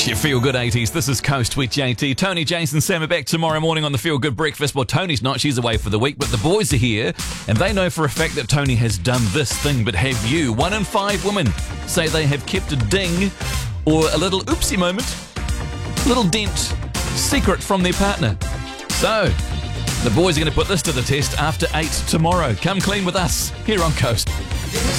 Your Feel Good 80s. This is Coast with JT. Tony, Jason, Sam are back tomorrow morning on the Feel Good Breakfast. Well, Tony's not. She's away for the week, but the boys are here, and they know for a fact that Tony has done this thing. But have you? 1 in 5 women say they have kept a ding or a little oopsie moment, little dent, secret from their partner. So, the boys are going to put this to the test after 8 tomorrow. Come clean with us here on Coast.